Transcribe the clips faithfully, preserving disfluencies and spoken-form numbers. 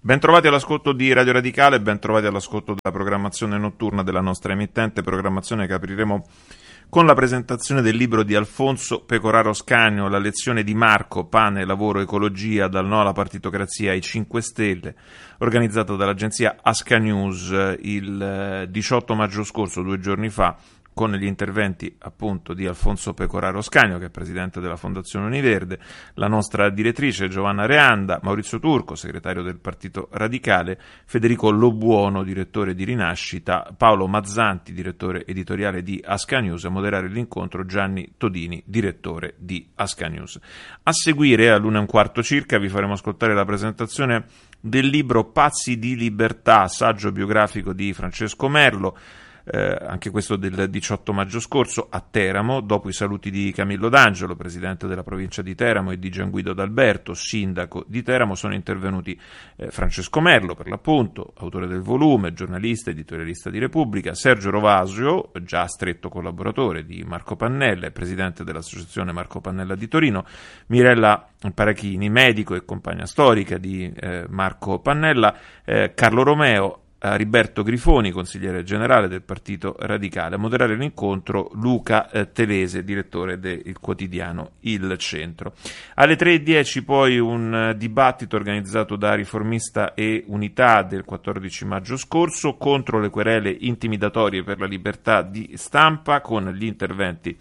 Bentrovati all'ascolto di Radio Radicale, bentrovati all'ascolto della programmazione notturna della nostra emittente, programmazione che apriremo con la presentazione del libro di Alfonso Pecoraro Scanio, La lezione di Marco, pane, lavoro, ecologia, dal no alla partitocrazia ai cinque Stelle, organizzato dall'agenzia Ascanews il diciotto maggio scorso, due giorni fa, con gli interventi appunto di Alfonso Pecoraro Scanio, che è presidente della Fondazione Univerde, la nostra direttrice Giovanna Reanda, Maurizio Turco, segretario del Partito Radicale, Federico Lobuono, direttore di Rinascita, Paolo Mazzanti, direttore editoriale di Ascanews, a moderare l'incontro Gianni Todini, direttore di Ascanews. A seguire, all'una e un quarto circa, vi faremo ascoltare la presentazione del libro Pazzi di libertà, saggio biografico di Francesco Merlo, Eh, anche questo del diciotto maggio scorso a Teramo, dopo i saluti di Camillo D'Angelo, presidente della provincia di Teramo, e di Gianguido D'Alberto, sindaco di Teramo, sono intervenuti eh, Francesco Merlo, per l'appunto, autore del volume, giornalista, editorialista di Repubblica, Sergio Rovasio, già stretto collaboratore di Marco Pannella e presidente dell'associazione Marco Pannella di Torino, Mirella Parachini, medico e compagna storica di eh, Marco Pannella, eh, Carlo Romeo, Riberto Grifoni, consigliere generale del Partito Radicale. A moderare l'incontro Luca eh, Telese, direttore del quotidiano Il Centro. Alle tre e dieci poi un uh, dibattito organizzato da Riformista e Unità del quattordici maggio scorso contro le querele intimidatorie per la libertà di stampa, con gli interventi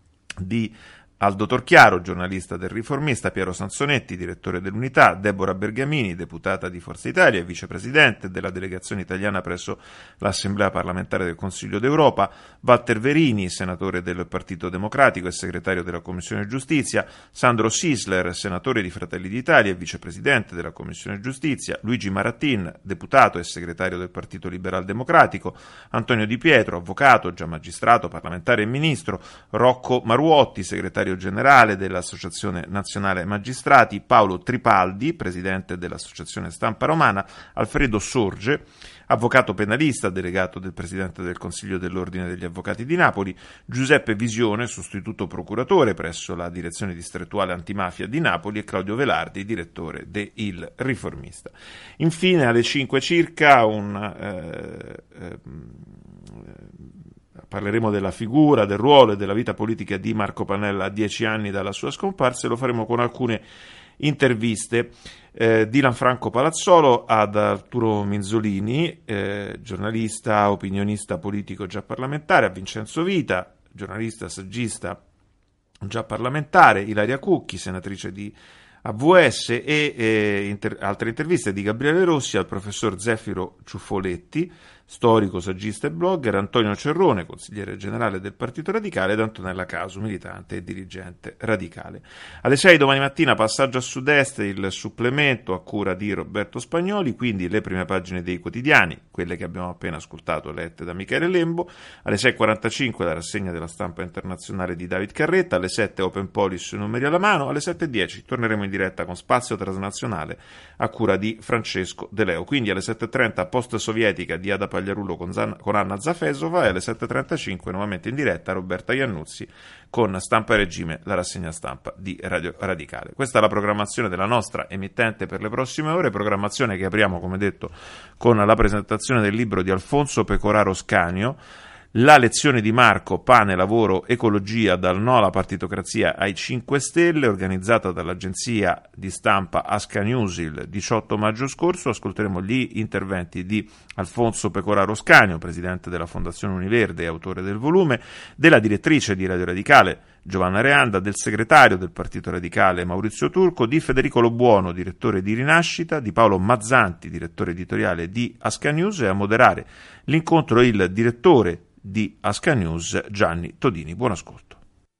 di Aldo Torchiaro, giornalista del Riformista, Piero Sansonetti, direttore dell'Unità, Deborah Bergamini, deputata di Forza Italia e vicepresidente della delegazione italiana presso l'Assemblea parlamentare del Consiglio d'Europa, Walter Verini, senatore del Partito Democratico e segretario della Commissione Giustizia, Sandro Sisler, senatore di Fratelli d'Italia e vicepresidente della Commissione Giustizia, Luigi Marattin, deputato e segretario del Partito Liberal Democratico, Antonio Di Pietro, avvocato, già magistrato, parlamentare e ministro, Rocco Maruotti, segretario generale dell'Associazione Nazionale Magistrati, Paolo Tripaldi, presidente dell'Associazione Stampa Romana, Alfredo Sorge, avvocato penalista, delegato del Presidente del Consiglio dell'Ordine degli Avvocati di Napoli, Giuseppe Visione, sostituto procuratore presso la Direzione Distrettuale Antimafia di Napoli, e Claudio Velardi, direttore de Il Riformista. Infine, alle cinque circa, un eh, eh, parleremo della figura, del ruolo e della vita politica di Marco Pannella a dieci anni dalla sua scomparsa, e lo faremo con alcune interviste eh, di Lanfranco Palazzolo ad Arturo Minzolini, eh, giornalista, opinionista politico già parlamentare, a Vincenzo Vita, giornalista, saggista già parlamentare, Ilaria Cucchi, senatrice di A V S, e eh, inter- altre interviste di Gabriele Rossi al professor Zeffiro Ciuffoletti, storico, saggista e blogger, Antonio Cerrone, consigliere generale del Partito Radicale, ed Antonella Casu, militante e dirigente radicale. Alle sei domani mattina passaggio a sud-est, il supplemento a cura di Roberto Spagnoli, quindi le prime pagine dei quotidiani, quelle che abbiamo appena ascoltato lette da Michele Lembo. Alle sei e quarantacinque la rassegna della stampa internazionale di David Carretta, alle sette Open Policy numeri alla mano, alle sette e dieci torneremo in diretta con Spazio Transnazionale a cura di Francesco De Leo, quindi alle sette e trenta post sovietica di Ada Pagliarullo con, Zan- con Anna Zafesova, e alle sette e trentacinque nuovamente in diretta Roberta Iannuzzi con Stampa e Regime, la rassegna stampa di Radio Radicale. Questa è la programmazione della nostra emittente per le prossime ore, programmazione che apriamo, come detto, con la presentazione del libro di Alfonso Pecoraro Scanio, La lezione di Marco, pane, lavoro, ecologia, dal no alla partitocrazia ai cinque Stelle, organizzata dall'agenzia di stampa Ascanews il diciotto maggio scorso. Ascolteremo gli interventi di Alfonso Pecoraro Scanio, presidente della Fondazione Univerde e autore del volume, della direttrice di Radio Radicale Giovanna Reanda, del segretario del Partito Radicale Maurizio Turco, di Federico Lobuono, direttore di Rinascita, di Paolo Mazzanti, direttore editoriale di Ascanews, e a moderare l'incontro il direttore di Ascanews Gianni Todini. Buon ascolto.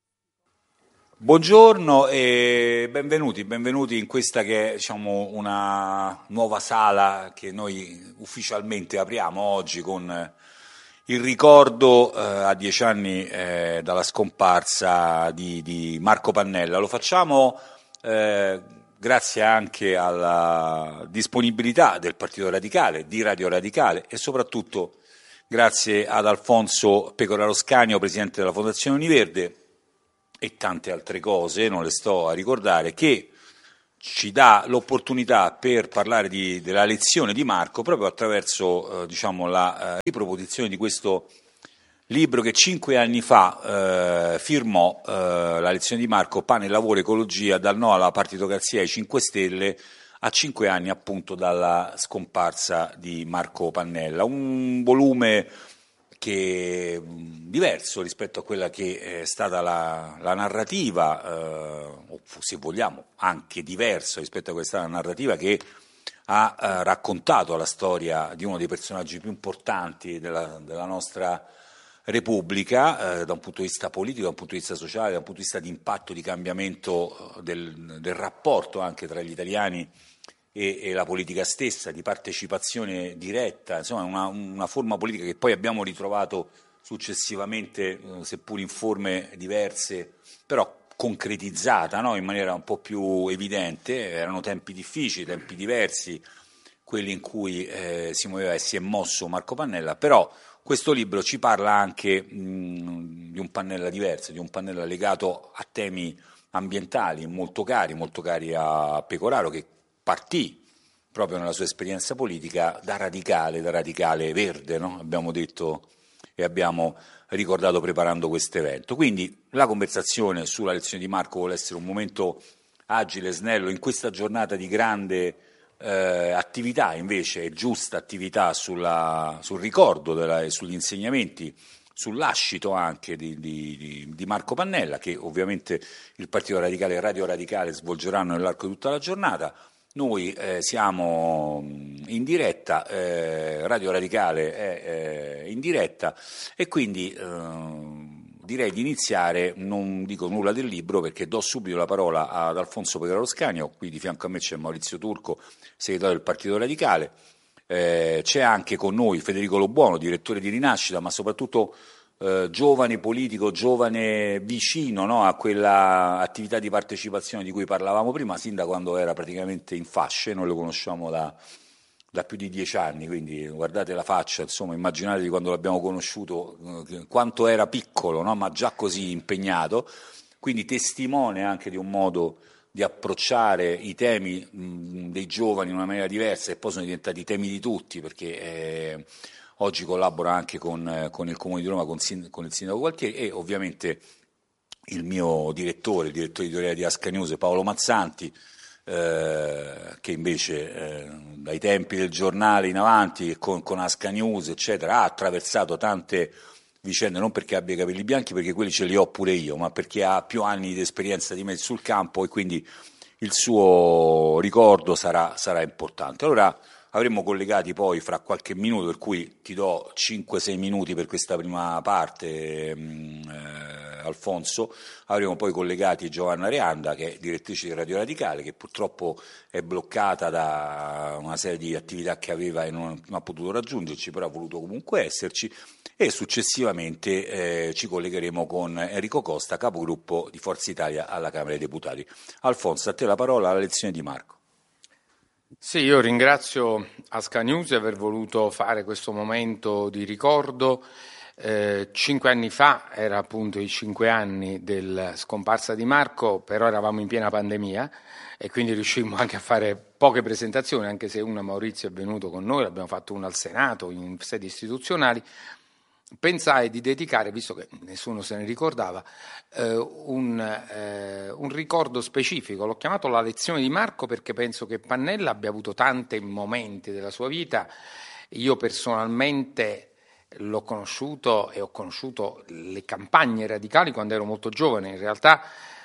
Buongiorno e benvenuti, benvenuti in questa che è, diciamo, una nuova sala che noi ufficialmente apriamo oggi con il ricordo eh, a dieci anni eh, dalla scomparsa di, di Marco Pannella. Lo facciamo eh, grazie anche alla disponibilità del Partito Radicale, di Radio Radicale, e soprattutto grazie ad Alfonso Pecoraro Scanio, presidente della Fondazione Univerde, e tante altre cose, non le sto a ricordare, che ci dà l'opportunità per parlare di, della lezione di Marco proprio attraverso eh, diciamo, la eh, riproposizione di questo libro che cinque anni fa eh, firmò, eh, la lezione di Marco, Pane, Lavoro, Ecologia, dal no alla partitocrazia ai cinque Stelle, a cinque anni appunto dalla scomparsa di Marco Pannella. Un volume che diverso rispetto a quella che è stata la, la narrativa, eh, o se vogliamo anche diverso rispetto a questa narrativa che ha eh, raccontato la storia di uno dei personaggi più importanti della, della nostra Repubblica, eh, da un punto di vista politico, da un punto di vista sociale, da un punto di vista di impatto, di cambiamento del, del rapporto anche tra gli italiani e, e la politica stessa, di partecipazione diretta, insomma una, una forma politica che poi abbiamo ritrovato successivamente, eh, seppur in forme diverse, però concretizzata, no? In maniera un po' più evidente. Erano tempi difficili, tempi diversi, quelli in cui eh, si muoveva e si è mosso Marco Pannella, però questo libro ci parla anche mh, di un Pannella diverso, di un Pannella legato a temi ambientali molto cari, molto cari a Pecoraro, che partì proprio nella sua esperienza politica da radicale, da radicale verde, no? Abbiamo detto e abbiamo ricordato preparando questo evento. Quindi la conversazione sulla lezione di Marco vuole essere un momento agile, snello, in questa giornata di grande Eh, attività invece, giusta attività sulla, sul ricordo della, e sugli insegnamenti, sul lascito anche di, di, di Marco Pannella, che ovviamente il Partito Radicale e Radio Radicale svolgeranno nell'arco di tutta la giornata. Noi eh, siamo in diretta, eh, Radio Radicale è eh, in diretta e quindi eh, direi di iniziare. Non dico nulla del libro perché do subito la parola ad Alfonso Pecoraro Scanio. Qui di fianco a me c'è Maurizio Turco, segretario del Partito Radicale, eh, c'è anche con noi Federico Lobuono, direttore di Rinascita, ma soprattutto eh, giovane politico, giovane vicino, no, a quella attività di partecipazione di cui parlavamo prima, sin da quando era praticamente in fasce. Noi lo conosciamo da, da più di dieci anni, quindi guardate la faccia, insomma, immaginate di quando l'abbiamo conosciuto, eh, quanto era piccolo, no, ma già così impegnato, quindi testimone anche di un modo di approcciare i temi mh, dei giovani in una maniera diversa, e poi sono diventati temi di tutti, perché eh, oggi collabora anche con, eh, con il Comune di Roma, con, con il Sindaco Gualtieri, e ovviamente il mio direttore, il direttore editoriale di Asca News, Paolo Mazzanti, eh, che invece eh, dai tempi del giornale in avanti, con, con Asca News, eccetera, ha attraversato tante vicende, non perché abbia i capelli bianchi, perché quelli ce li ho pure io, ma perché ha più anni di esperienza di me sul campo, e quindi il suo ricordo sarà, sarà importante. Allora avremo collegati poi fra qualche minuto, per cui ti do cinque sei minuti per questa prima parte, eh, Alfonso. Avremo poi collegati Giovanna Reanda, che è direttrice di Radio Radicale, che purtroppo è bloccata da una serie di attività che aveva e non, non ha potuto raggiungerci, però ha voluto comunque esserci, e successivamente eh, ci collegheremo con Enrico Costa, capogruppo di Forza Italia alla Camera dei Deputati. Alfonso, a te la parola alla lezione di Marco. Sì, io ringrazio Asca News di aver voluto fare questo momento di ricordo. Eh, cinque anni fa, era appunto i cinque anni della scomparsa di Marco, però eravamo in piena pandemia e quindi riuscimmo anche a fare poche presentazioni, anche se una Maurizio è venuto con noi, l'abbiamo fatto una al Senato, in sedi istituzionali. Pensai di dedicare, visto che nessuno se ne ricordava, eh, un, eh, un ricordo specifico. L'ho chiamato la lezione di Marco perché penso che Pannella abbia avuto tanti momenti della sua vita. Io personalmente l'ho conosciuto e ho conosciuto le campagne radicali quando ero molto giovane. In realtà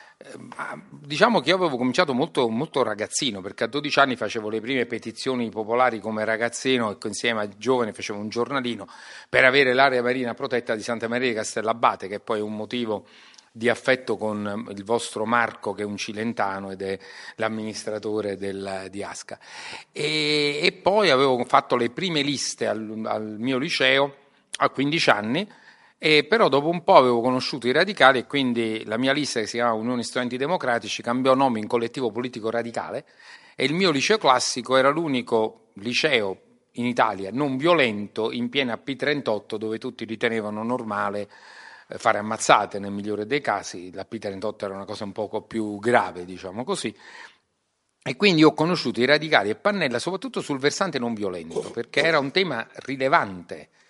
diciamo che io avevo cominciato molto, molto ragazzino, perché a dodici anni facevo le prime petizioni popolari come ragazzino, e insieme a giovane facevo un giornalino per avere l'area marina protetta di Santa Maria di Castellabate, che poi è un motivo di affetto con il vostro Marco, che è un cilentano ed è l'amministratore del, di Asca. E, e poi avevo fatto le prime liste al, al mio liceo a quindici anni. E però dopo un po' avevo conosciuto i radicali, e quindi la mia lista, che si chiama Unione Studenti Democratici, cambiò nome in Collettivo Politico Radicale, e il mio liceo classico era l'unico liceo in Italia non violento in piena P trentotto, dove tutti ritenevano normale fare ammazzate nel migliore dei casi. La P trentotto era una cosa un poco più grave, diciamo così. E quindi ho conosciuto i radicali e Pannella soprattutto sul versante non violento, perché era un tema rilevante